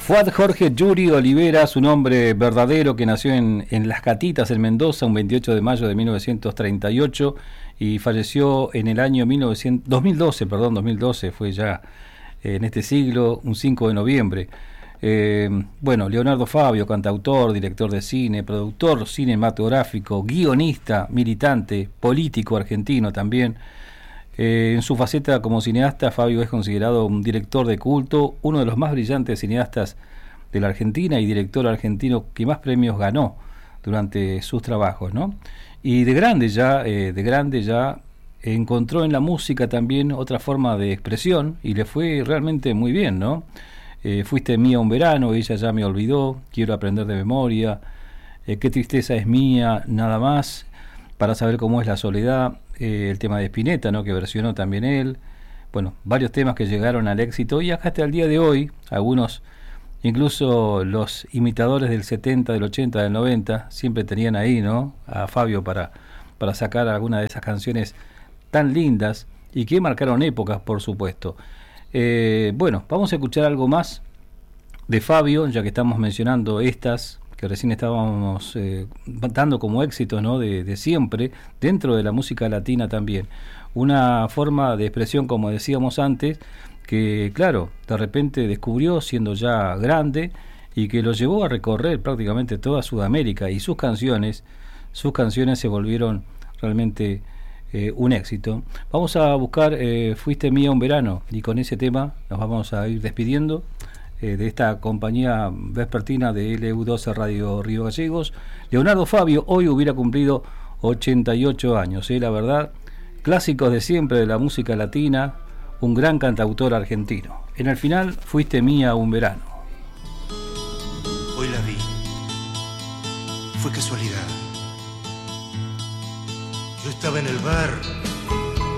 Fuad Jorge Yuri Olivera, su nombre verdadero, que nació en Las Catitas, en Mendoza, un 28 de mayo de 1938 y falleció en el año 2012, fue ya en este siglo, un 5 de noviembre. Bueno, Leonardo Fabio, cantautor, director de cine, productor cinematográfico, guionista, militante, político argentino también. En su faceta como cineasta, Fabio es considerado un director de culto, uno de los más brillantes cineastas de la Argentina y director argentino que más premios ganó durante sus trabajos, ¿no? Y de grande ya encontró en la música también otra forma de expresión y le fue realmente muy bien, ¿no? Fuiste mía un verano, ella ya me olvidó, quiero aprender de memoria, qué tristeza es mía, nada más, para saber cómo es la soledad, el tema de Spinetta, ¿no?, que versionó también él. Bueno, varios temas que llegaron al éxito y hasta el día de hoy, algunos, incluso los imitadores del 70, del 80, del 90, siempre tenían ahí, ¿no?, a Fabio para sacar alguna de esas canciones tan lindas y que marcaron épocas, por supuesto. Bueno, vamos a escuchar algo más de Fabio, ya que estamos mencionando estas que recién estábamos dando como éxito, ¿no?, de siempre, dentro de la música latina también. Una forma de expresión, como decíamos antes, que claro, de repente descubrió siendo ya grande y que lo llevó a recorrer prácticamente toda Sudamérica, y sus canciones se volvieron realmente un éxito. Vamos a buscar Fuiste mía un verano, y con ese tema nos vamos a ir despidiendo de esta compañía vespertina de LU12 Radio Río Gallegos. Leonardo Fabio hoy hubiera cumplido 88 años, la verdad, clásicos de siempre de la música latina, un gran cantautor argentino. En el final, Fuiste mía un verano. Hoy la vi, fue casualidad. Yo estaba en el bar